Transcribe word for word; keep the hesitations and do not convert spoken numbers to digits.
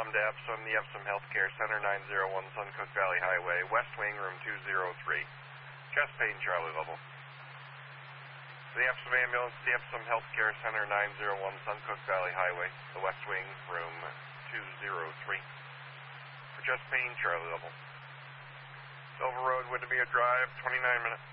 Tom to Epsom, the Epsom Healthcare Center, nine zero one Suncook Valley Highway, West Wing, room two zero three. Chest pain, Charlie level. The Epsom Ambulance, the Epsom Healthcare Center, nine zero one Suncook Valley Highway, the West Wing, room two zero three. For chest pain, Charlie level. Silver Road, Windermere Drive, twenty-nine minutes.